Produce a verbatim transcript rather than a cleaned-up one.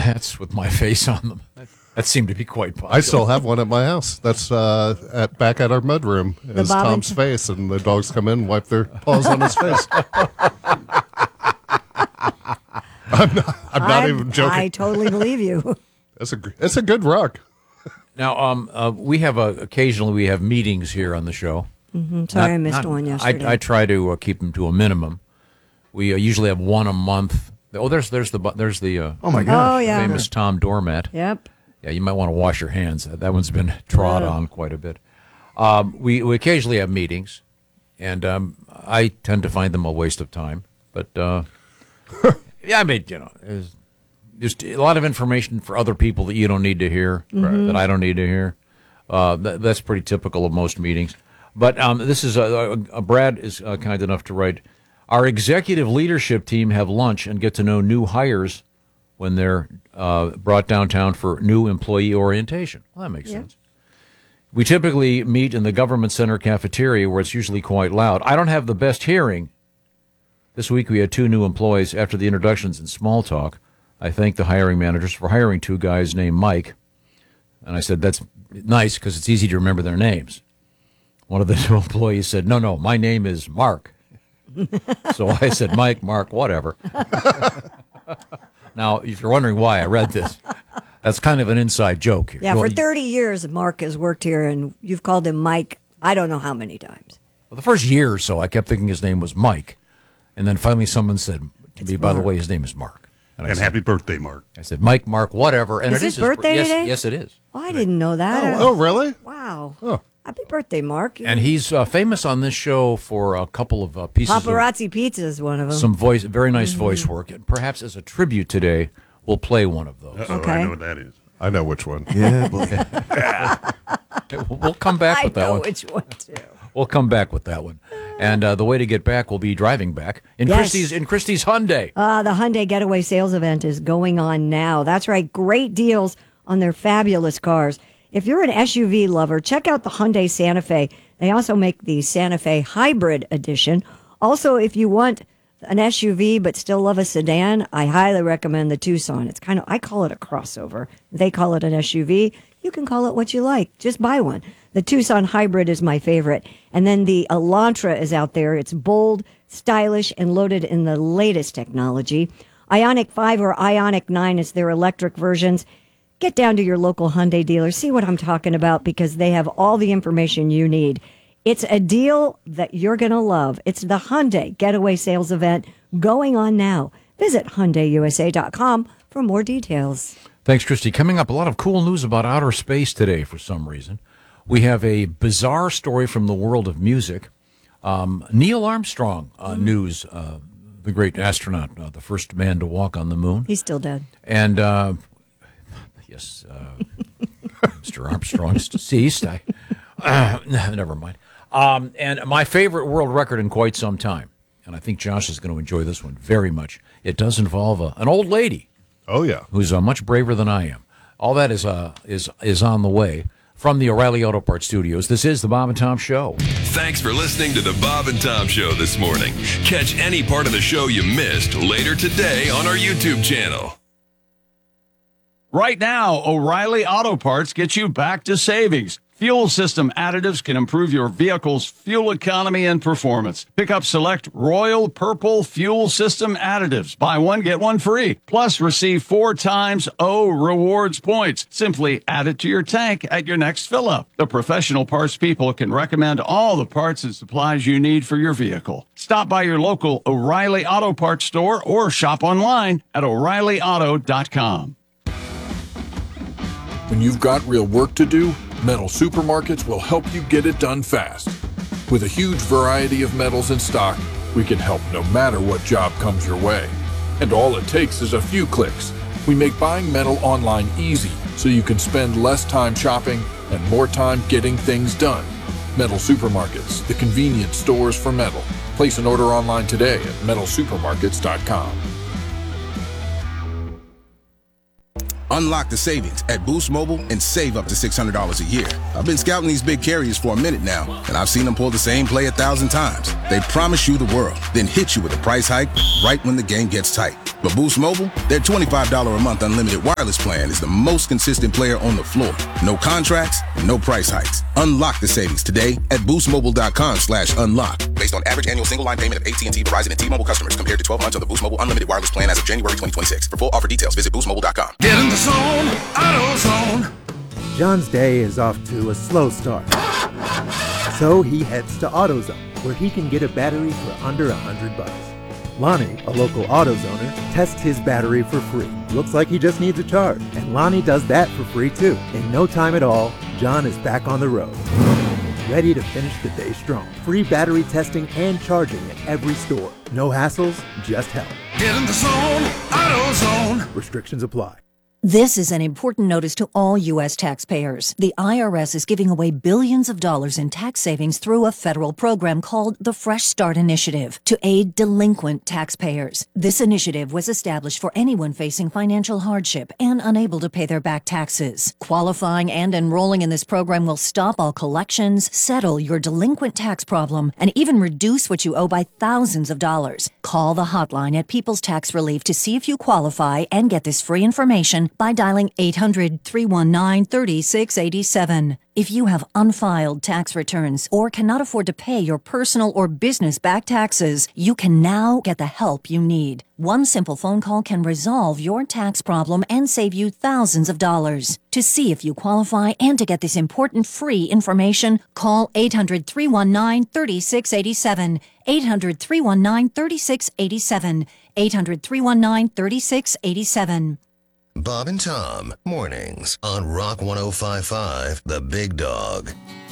hats with my face on them. That seemed to be quite popular. I still have one at my house. That's uh, at back at our mudroom. Is Tom's t- face, and the dogs come in and wipe their paws on his face. I'm not, I'm not I, even joking. I totally believe you. It's a it's a good rug. Now, um, uh, we have a, occasionally we have meetings here on the show. Mm-hmm. Sorry, not, I missed not, one yesterday. I, I try to uh, keep them to a minimum. We uh, usually have one a month. Oh, there's there's the there's the uh, oh my gosh, oh, yeah. famous Tom Doormat. Yep. Yeah, you might want to wash your hands. That one's been trod oh. on quite a bit. Um, we we occasionally have meetings, and um, I tend to find them a waste of time. But uh, yeah, I mean, you know, there's just a lot of information for other people that you don't need to hear, mm-hmm. that I don't need to hear. Uh, that, that's pretty typical of most meetings. But um, this is uh, uh, Brad is uh, kind enough to write. Our executive leadership team have lunch and get to know new hires when they're uh, brought downtown for new employee orientation. Well, that makes yeah. sense. We typically meet in the government center cafeteria where it's usually quite loud. I don't have the best hearing. This week we had two new employees after the introductions and small talk. I thanked the hiring managers for hiring two guys named Mike. And I said, that's nice because it's easy to remember their names. One of the two employees said, no, no, my name is Mark. So I said, Mike, Mark, whatever. Now, if you're wondering why I read this, that's kind of an inside joke here. Yeah, you for know, thirty years, Mark has worked here, and you've called him Mike I don't know how many times. Well, the first year or so, I kept thinking his name was Mike. And then finally someone said to It's me, by the Mark. way, his name is Mark. And, I and said, happy birthday, Mark. I said, Mike, Mark, whatever. And Is it his is his birthday bir- yes, today? Yes, it is. Oh, I didn't know that. Oh, oh really? Wow. Oh. Happy birthday, Mark. And he's uh, famous on this show for a couple of uh, pieces Paparazzi Pizza is one of of them. some voice, very nice Mm-hmm. voice work. And perhaps as a tribute today, we'll play one of those. Uh-oh, Okay. I know what that is. I know which one. Yeah, boy. We'll come back I with that know one. which one, too. We'll come back with that one. And uh, the way to get back will be driving back in Yes. Christie's in Christie's Hyundai. Uh, the Hyundai Getaway Sales Event is going on now. That's right. Great deals on their fabulous cars. If you're an S U V lover, check out the Hyundai Santa Fe. They also make the Santa Fe Hybrid Edition. Also, if you want an S U V but still love a sedan, I highly recommend the Tucson. It's kind of, I call it a crossover. They call it an S U V. You can call it what you like. Just buy one. The Tucson Hybrid is my favorite. And then the Elantra is out there. It's bold, stylish, and loaded in the latest technology. Ioniq five or Ioniq nine is their electric versions. Get down to your local Hyundai dealer. See what I'm talking about because they have all the information you need. It's a deal that you're going to love. It's the Hyundai Getaway Sales Event going on now. Visit Hyundai U S A dot com for more details. Thanks, Christy. Coming up, a lot of cool news about outer space today for some reason. We have a bizarre story from the world of music. Um, Neil Armstrong uh, news, uh, the great astronaut, uh, the first man to walk on the moon. He's still dead. And, uh, yes, uh, Mister Armstrong's deceased. I, uh, never mind. Um, and my favorite world record in quite some time, and I think Josh is going to enjoy this one very much. It does involve a, an old lady. Oh, yeah. Who's uh, much braver than I am. All that is uh, is is on the way from the O'Reilly Auto Parts Studios. This is the Bob and Tom Show. Thanks for listening to the Bob and Tom Show this morning. Catch any part of the show you missed later today on our YouTube channel. Right now, O'Reilly Auto Parts gets you back to savings. Fuel system additives can improve your vehicle's fuel economy and performance. Pick up select Royal Purple fuel system additives. Buy one, get one free. Plus, receive four times O rewards points. Simply add it to your tank at your next fill-up. The professional parts people can recommend all the parts and supplies you need for your vehicle. Stop by your local O'Reilly Auto Parts store or shop online at O'Reilly Auto dot com. When you've got real work to do, Metal Supermarkets will help you get it done fast. With a huge variety of metals in stock, we can help no matter what job comes your way. And all it takes is a few clicks. We make buying metal online easy so you can spend less time shopping and more time getting things done. Metal Supermarkets, the convenient stores for metal. Place an order online today at metal supermarkets dot com. Unlock the savings at Boost Mobile and save up to six hundred dollars a year. I've been scouting these big carriers for a minute now, and I've seen them pull the same play a thousand times. They promise you the world, then hit you with a price hike right when the game gets tight. But Boost Mobile, their twenty-five dollars a month unlimited wireless plan is the most consistent player on the floor. No contracts, no price hikes. Unlock the savings today at boostmobile.com slash unlock. Based on average annual single line payment of A T and T, Verizon, and T-Mobile customers compared to twelve months on the Boost Mobile unlimited wireless plan as of January twenty twenty-six. For full offer details, visit boost mobile dot com. Get in the zone, AutoZone. John's day is off to a slow start. So he heads to AutoZone, where he can get a battery for under a hundred bucks. Lonnie, a local AutoZoner, tests his battery for free. Looks like he just needs a charge, and Lonnie does that for free too. In no time at all, John is back on the road, ready to finish the day strong. Free battery testing and charging at every store. No hassles, just help. Get in the zone, AutoZone. Restrictions apply. This is an important notice to all U S taxpayers. The I R S is giving away billions of dollars in tax savings through a federal program called the Fresh Start Initiative to aid delinquent taxpayers. This initiative was established for anyone facing financial hardship and unable to pay their back taxes. Qualifying and enrolling in this program will stop all collections, settle your delinquent tax problem, and even reduce what you owe by thousands of dollars. Call the hotline at People's Tax Relief to see if you qualify and get this free information by dialing eight hundred, three one nine, three six eight seven. If you have unfiled tax returns or cannot afford to pay your personal or business back taxes, you can now get the help you need. One simple phone call can resolve your tax problem and save you thousands of dollars. To see if you qualify and to get this important free information, call eight hundred, three one nine, three six eight seven, eight hundred, three one nine, three six eight seven, eight hundred, three one nine, three six eight seven. Bob and Tom, mornings on Rock one oh five point five, The Big Dog.